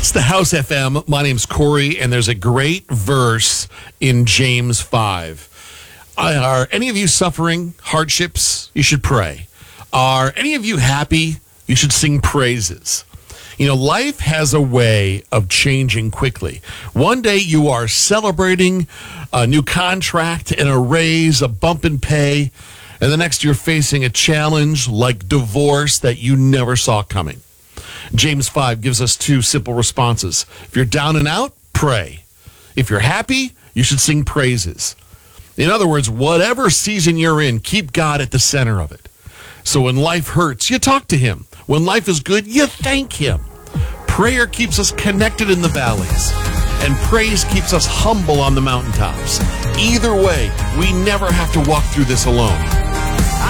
It's the House FM. My name's Corey, and there's a great verse in James 5. Are any of you suffering hardships? You should pray. Are any of you happy? You should sing praises. You know, life has a way of changing quickly. One day you are celebrating a new contract and a raise, a bump in pay, and the next you're facing a challenge like divorce that you never saw coming. James 5 gives us two simple responses. If you're down and out, pray. If you're happy, you should sing praises. In other words, whatever season you're in, keep God at the center of it. So when life hurts, you talk to him. When life is good, you thank him. Prayer keeps us connected in the valleys, and praise keeps us humble on the mountaintops. Either way, we never have to walk through this alone.